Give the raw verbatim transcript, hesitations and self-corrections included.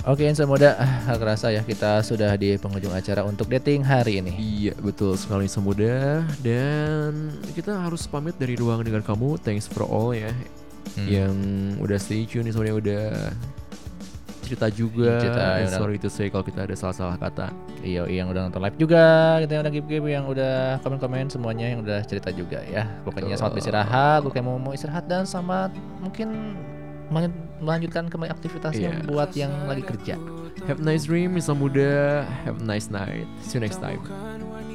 Oke Insan Muda, ah, kerasa ya kita sudah di penghujung acara untuk dating hari ini. Iya betul sekali Semudah. Dan kita harus pamit dari ruang dengar kamu. Thanks for all ya Hmm. yang udah stay tune nih, semuanya udah cerita juga. Cerita And yang udah, sorry to say kalau kita ada salah-salah kata. iya yang udah nonton live juga, kita yang udah give-give, yang udah komen-komen, semuanya yang udah cerita juga ya. Pokoknya selamat beristirahat, gue kayak mau mau istirahat dan selamat mungkin melanjut- melanjutkan kembali aktivitasnya Iya. buat yang lagi kerja. Have a nice dream Semudah. Have a nice night. See you next time.